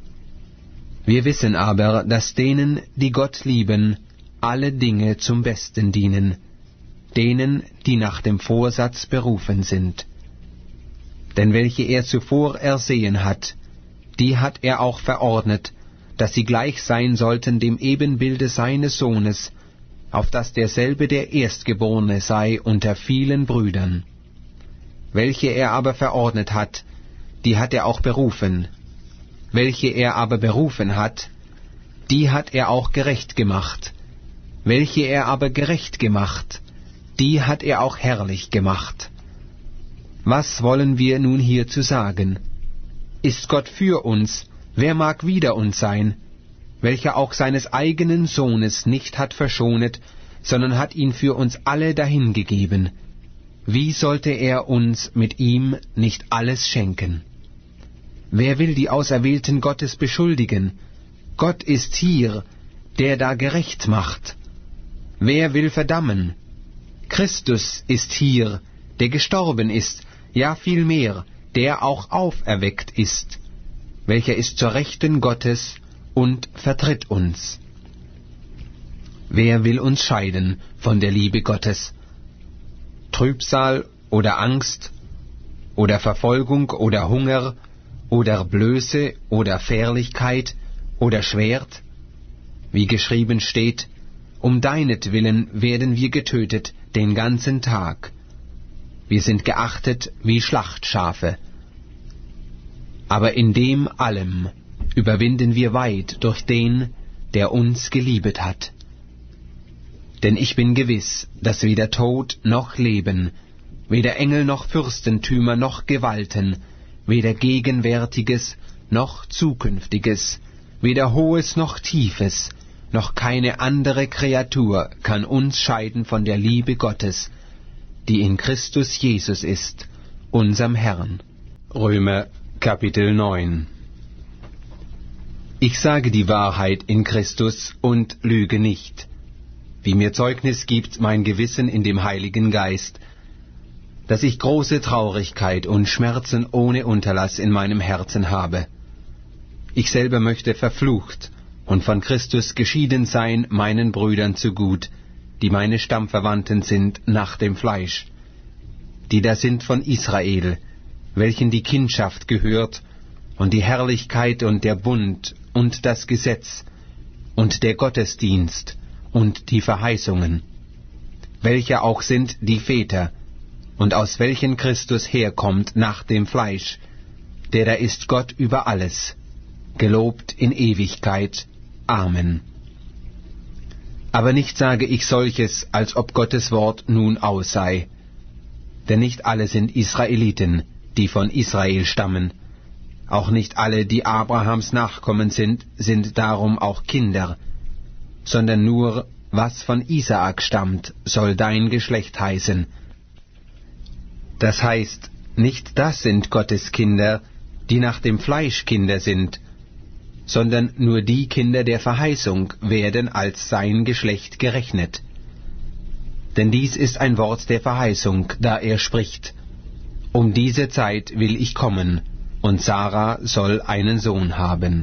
A: Wir wissen aber, dass denen, die Gott lieben, alle Dinge zum Besten dienen, denen, die nach dem Vorsatz berufen sind. Denn welche er zuvor ersehen hat, die hat er auch verordnet, dass sie gleich sein sollten dem Ebenbilde seines Sohnes, auf dass derselbe der Erstgeborene sei unter vielen Brüdern. Welche er aber verordnet hat, die hat er auch berufen. Welche er aber berufen hat, die hat er auch gerecht gemacht. Welche er aber gerecht gemacht, die hat er auch herrlich gemacht. Was wollen wir nun hierzu sagen? Ist Gott für uns, wer mag wider uns sein, welcher auch seines eigenen Sohnes nicht hat verschonet, sondern hat ihn für uns alle dahingegeben? Wie sollte er uns mit ihm nicht alles schenken? Wer will die Auserwählten Gottes beschuldigen? Gott ist hier, der da gerecht macht. Wer will verdammen? Christus ist hier, der gestorben ist, ja vielmehr, der auch auferweckt ist, welcher ist zur Rechten Gottes und vertritt uns. Wer will uns scheiden von der Liebe Gottes? Trübsal oder Angst oder Verfolgung oder Hunger oder Blöße oder Fährlichkeit oder Schwert? Wie geschrieben steht, um deinetwillen werden wir getötet den ganzen Tag. Wir sind geachtet wie Schlachtschafe. Aber in dem allem überwinden wir weit durch den, der uns geliebet hat. Denn ich bin gewiss, dass weder Tod noch Leben, weder Engel noch Fürstentümer noch Gewalten, weder Gegenwärtiges noch Zukünftiges, weder Hohes noch Tiefes, noch keine andere Kreatur kann uns scheiden von der Liebe Gottes, die in Christus Jesus ist, unserm Herrn. Römer Kapitel neun. Ich sage die Wahrheit in Christus und lüge nicht, wie mir Zeugnis gibt mein Gewissen in dem Heiligen Geist, dass ich große Traurigkeit und Schmerzen ohne Unterlass in meinem Herzen habe. Ich selber möchte verflucht und von Christus geschieden sein meinen Brüdern zugut, die meine Stammverwandten sind nach dem Fleisch, die da sind von Israel, welchen die Kindschaft gehört, und die Herrlichkeit und der Bund und das Gesetz und der Gottesdienst und die Verheißungen, welche auch sind die Väter, und aus welchen Christus herkommt nach dem Fleisch, der da ist Gott über alles, gelobt in Ewigkeit. Amen. Aber nicht sage ich solches, als ob Gottes Wort nun aus sei. Denn nicht alle sind Israeliten, die von Israel stammen. Auch nicht alle, die Abrahams Nachkommen sind, sind darum auch Kinder. Sondern nur, was von Isaak stammt, soll dein Geschlecht heißen. Das heißt, nicht das sind Gottes Kinder, die nach dem Fleisch Kinder sind, sondern nur die Kinder der Verheißung werden als sein Geschlecht gerechnet. Denn dies ist ein Wort der Verheißung, da er spricht: Um diese Zeit will ich kommen, und Sarah soll einen Sohn haben.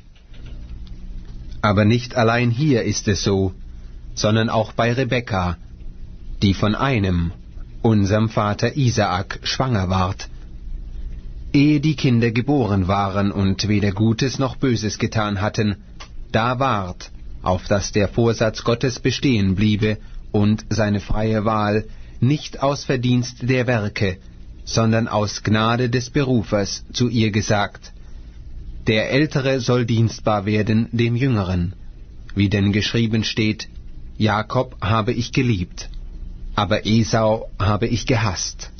A: Aber nicht allein hier ist es so, sondern auch bei Rebekka, die von einem, unserem Vater Isaak, schwanger ward. Ehe die Kinder geboren waren und weder Gutes noch Böses getan hatten, da ward, auf dass der Vorsatz Gottes bestehen bliebe und seine freie Wahl, nicht aus Verdienst der Werke, sondern aus Gnade des Berufers zu ihr gesagt: Der Ältere soll dienstbar werden dem Jüngeren, wie denn geschrieben steht: Jakob habe ich geliebt, aber Esau habe ich gehasst.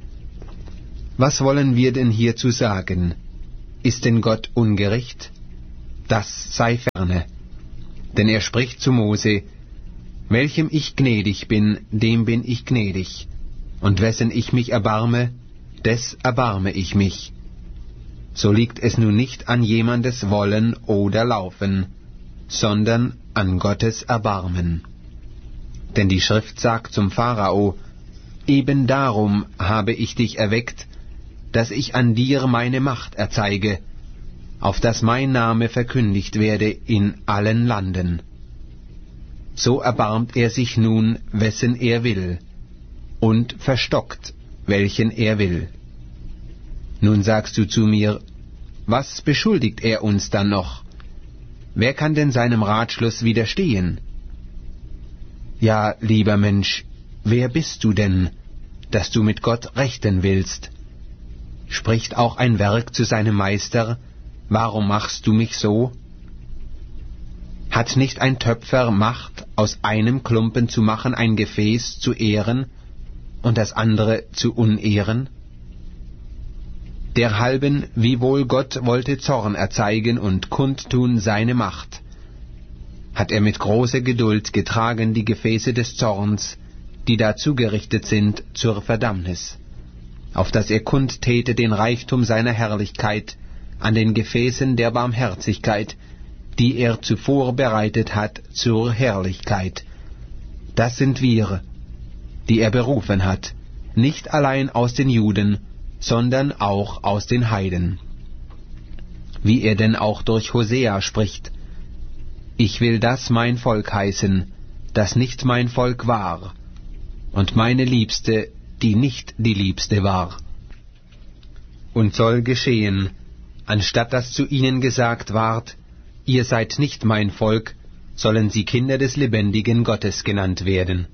A: Was wollen wir denn hierzu sagen? Ist denn Gott ungerecht? Das sei ferne. Denn er spricht zu Mose: Welchem ich gnädig bin, dem bin ich gnädig, und wessen ich mich erbarme, des erbarme ich mich. So liegt es nun nicht an jemandes Wollen oder Laufen, sondern an Gottes Erbarmen. Denn die Schrift sagt zum Pharao: Eben darum habe ich dich erweckt, dass ich an dir meine Macht erzeige, auf dass mein Name verkündigt werde in allen Landen. So erbarmt er sich nun, wessen er will, und verstockt, welchen er will. Nun sagst du zu mir: Was beschuldigt er uns dann noch? Wer kann denn seinem Ratschluss widerstehen? Ja, lieber Mensch, wer bist du denn, dass du mit Gott rechten willst? Spricht auch ein Werk zu seinem Meister: Warum machst du mich so? Hat nicht ein Töpfer Macht, aus einem Klumpen zu machen ein Gefäß zu ehren und das andere zu unehren? Derhalben, wiewohl Gott wollte Zorn erzeigen und kundtun seine Macht, hat er mit großer Geduld getragen die Gefäße des Zorns, die dazu gerichtet sind zur Verdammnis, auf dass er kundtäte den Reichtum seiner Herrlichkeit an den Gefäßen der Barmherzigkeit, die er zuvor bereitet hat zur Herrlichkeit. Das sind wir, die er berufen hat, nicht allein aus den Juden, sondern auch aus den Heiden. Wie er denn auch durch Hosea spricht: Ich will das mein Volk heißen, das nicht mein Volk war, und meine Liebste, die nicht die Liebste war. Und soll geschehen, anstatt dass zu ihnen gesagt ward: Ihr seid nicht mein Volk, sollen sie Kinder des lebendigen Gottes genannt werden.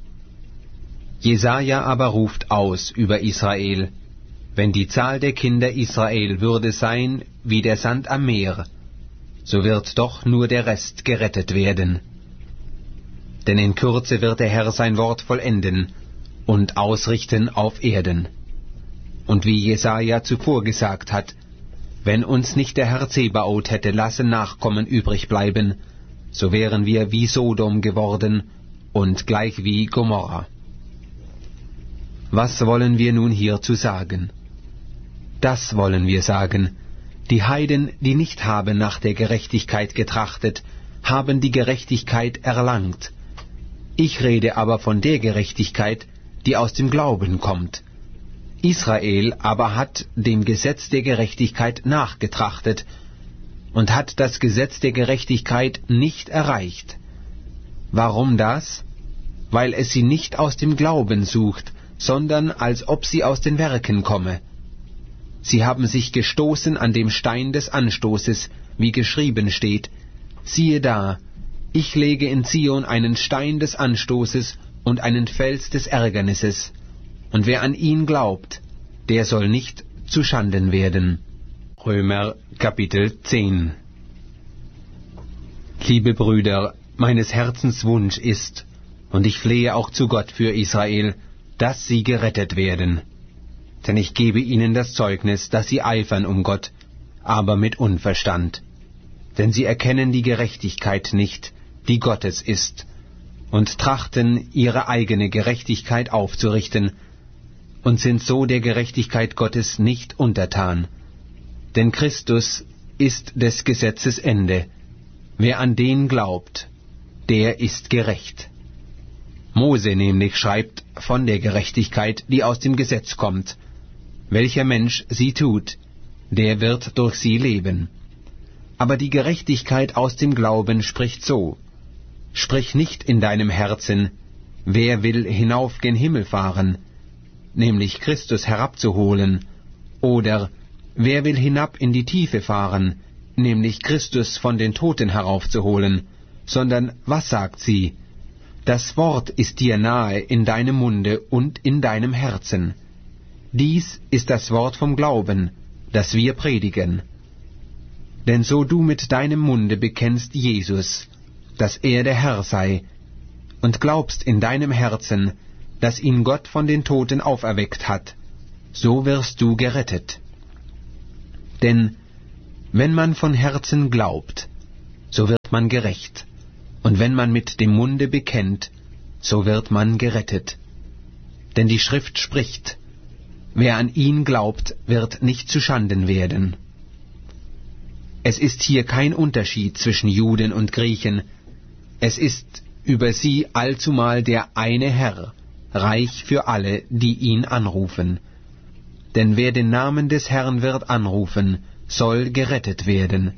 A: Jesaja aber ruft aus über Israel: Wenn die Zahl der Kinder Israel würde sein wie der Sand am Meer, so wird doch nur der Rest gerettet werden. Denn in Kürze wird der Herr sein Wort vollenden und ausrichten auf Erden. Und wie Jesaja zuvor gesagt hat: Wenn uns nicht der Herr Zebaoth hätte lassen Nachkommen übrig bleiben, so wären wir wie Sodom geworden und gleich wie Gomorra. Was wollen wir nun hierzu sagen? Das wollen wir sagen: Die Heiden, die nicht haben nach der Gerechtigkeit getrachtet, haben die Gerechtigkeit erlangt. Ich rede aber von der Gerechtigkeit, die aus dem Glauben kommt. Israel aber hat dem Gesetz der Gerechtigkeit nachgetrachtet und hat das Gesetz der Gerechtigkeit nicht erreicht. Warum das? Weil es sie nicht aus dem Glauben sucht, sondern als ob sie aus den Werken komme. Sie haben sich gestoßen an dem Stein des Anstoßes, wie geschrieben steht: Siehe da, ich lege in Zion einen Stein des Anstoßes und einen Fels des Ärgernisses, und wer an ihn glaubt, der soll nicht zu Schanden werden. Römer Kapitel zehn. Liebe Brüder, meines Herzens Wunsch ist, und ich flehe auch zu Gott für Israel, dass sie gerettet werden. Denn ich gebe ihnen das Zeugnis, dass sie eifern um Gott, aber mit Unverstand. Denn sie erkennen die Gerechtigkeit nicht, die Gottes ist, und trachten, ihre eigene Gerechtigkeit aufzurichten, und sind so der Gerechtigkeit Gottes nicht untertan. Denn Christus ist des Gesetzes Ende. Wer an den glaubt, der ist gerecht. Mose nämlich schreibt von der Gerechtigkeit, die aus dem Gesetz kommt. Welcher Mensch sie tut, der wird durch sie leben. Aber die Gerechtigkeit aus dem Glauben spricht so: Sprich nicht in deinem Herzen: Wer will hinauf gen Himmel fahren, nämlich Christus herabzuholen, oder wer will hinab in die Tiefe fahren, nämlich Christus von den Toten heraufzuholen, sondern was sagt sie? Das Wort ist dir nahe in deinem Munde und in deinem Herzen. Dies ist das Wort vom Glauben, das wir predigen. Denn so du mit deinem Munde bekennst Jesus, dass er der Herr sei, und glaubst in deinem Herzen, dass ihn Gott von den Toten auferweckt hat, so wirst du gerettet. Denn wenn man von Herzen glaubt, so wird man gerecht, und wenn man mit dem Munde bekennt, so wird man gerettet. Denn die Schrift spricht, wer an ihn glaubt, wird nicht zuschanden werden. Es ist hier kein Unterschied zwischen Juden und Griechen, es ist über sie allzumal der eine Herr, reich für alle, die ihn anrufen. Denn wer den Namen des Herrn wird anrufen, soll gerettet werden.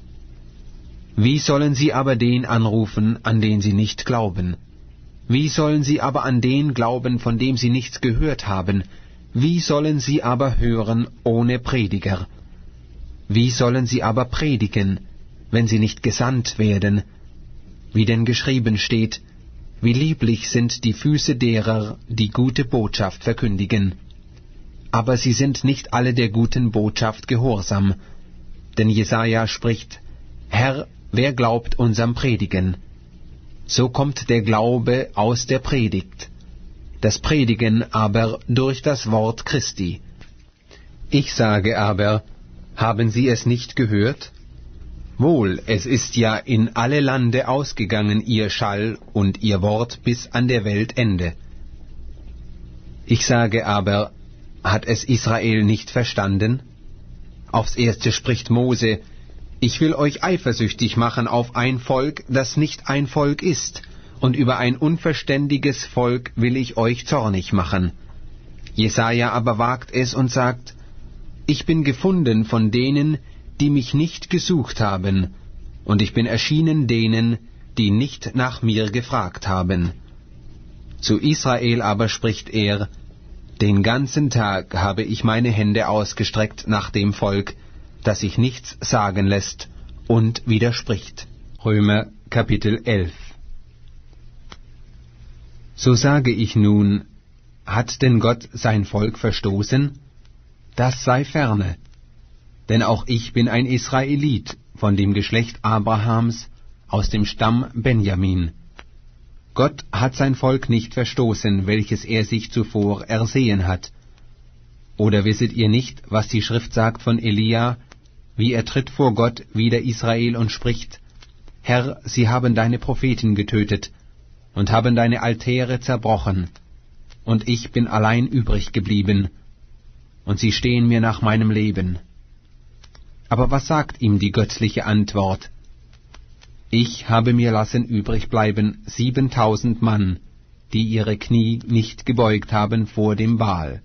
A: Wie sollen sie aber den anrufen, an den sie nicht glauben? Wie sollen sie aber an den glauben, von dem sie nichts gehört haben? Wie sollen sie aber hören ohne Prediger? Wie sollen sie aber predigen, wenn sie nicht gesandt werden? Wie denn geschrieben steht, wie lieblich sind die Füße derer, die gute Botschaft verkündigen. Aber sie sind nicht alle der guten Botschaft gehorsam. Denn Jesaja spricht, Herr, wer glaubt unserem Predigen? So kommt der Glaube aus der Predigt, das Predigen aber durch das Wort Christi. Ich sage aber, haben Sie es nicht gehört? Wohl, es ist ja in alle Lande ausgegangen ihr Schall und ihr Wort bis an der Welt Ende. Ich sage aber, hat es Israel nicht verstanden? Aufs Erste spricht Mose, ich will euch eifersüchtig machen auf ein Volk, das nicht ein Volk ist, und über ein unverständiges Volk will ich euch zornig machen. Jesaja aber wagt es und sagt, ich bin gefunden von denen, die mich nicht gesucht haben, und ich bin erschienen denen, die nicht nach mir gefragt haben. Zu Israel aber spricht er, den ganzen Tag habe ich meine Hände ausgestreckt nach dem Volk, das sich nichts sagen lässt und widerspricht. Römer Kapitel elf. So sage ich nun, hat denn Gott sein Volk verstoßen? Das sei ferne. Denn auch ich bin ein Israelit von dem Geschlecht Abrahams aus dem Stamm Benjamin. Gott hat sein Volk nicht verstoßen, welches er sich zuvor ersehen hat. Oder wisset ihr nicht, was die Schrift sagt von Elia, wie er tritt vor Gott wider Israel und spricht, Herr, sie haben deine Propheten getötet und haben deine Altäre zerbrochen, und ich bin allein übrig geblieben, und sie stehen mir nach meinem Leben. Aber was sagt ihm die göttliche Antwort? Ich habe mir lassen übrig bleiben siebentausend Mann, die ihre Knie nicht gebeugt haben vor dem Baal.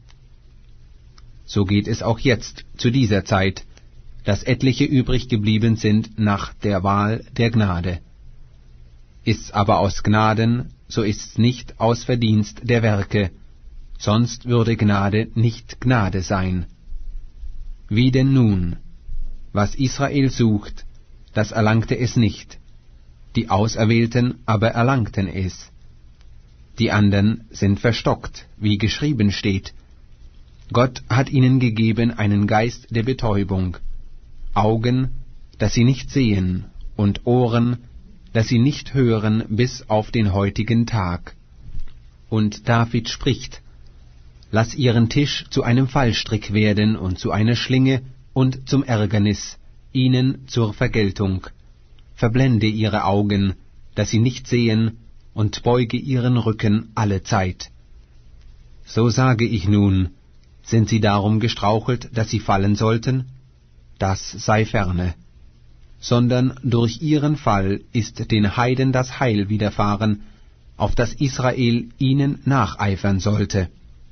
A: So geht es auch jetzt, zu dieser Zeit, dass etliche übrig geblieben sind nach der Wahl der Gnade. Ist's aber aus Gnaden, so ist's nicht aus Verdienst der Werke, sonst würde Gnade nicht Gnade sein. Wie denn nun? Was Israel sucht, das erlangte es nicht, die Auserwählten aber erlangten es. Die anderen sind verstockt, wie geschrieben steht. Gott hat ihnen gegeben einen Geist der Betäubung, Augen, dass sie nicht sehen, und Ohren, dass sie nicht hören bis auf den heutigen Tag. Und David spricht, lass ihren Tisch zu einem Fallstrick werden und zu einer Schlinge und zum Ärgernis, ihnen zur Vergeltung. Verblende ihre Augen, dass sie nicht sehen, und beuge ihren Rücken alle Zeit. So sage ich nun, sind sie darum gestrauchelt, dass sie fallen sollten? Das sei ferne. Sondern durch ihren Fall ist den Heiden das Heil widerfahren, auf das Israel ihnen nacheifern sollte.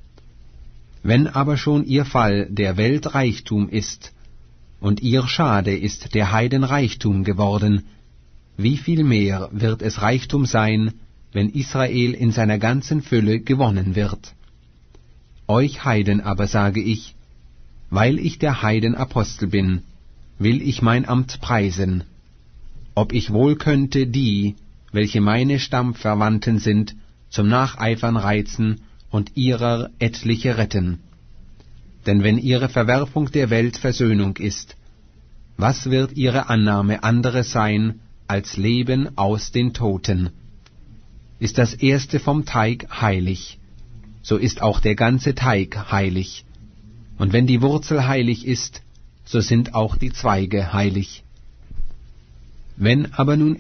A: Wenn aber schon ihr Fall der Welt Reichtum ist, und ihr Schade ist der Heiden Reichtum geworden, wie viel mehr wird es Reichtum sein, wenn Israel in seiner ganzen Fülle gewonnen wird. Euch Heiden aber sage ich, weil ich der Heiden Apostel bin, will ich mein Amt preisen, ob ich wohl könnte die, welche meine Stammverwandten sind, zum Nacheifern reizen und ihrer etliche retten. Denn wenn ihre Verwerfung der Welt Versöhnung ist, was wird ihre Annahme anderes sein als Leben aus den Toten? Ist das Erste vom Teig heilig, so ist auch der ganze Teig heilig. Und wenn die Wurzel heilig ist, so sind auch die Zweige heilig. Wenn aber nun